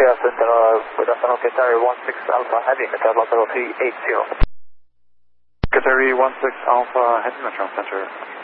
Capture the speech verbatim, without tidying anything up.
Center, uh, good afternoon, Qatari one six Alpha Heavy, Qatar level three eight zero. Qatari one six Alpha Heavy, Metro Center.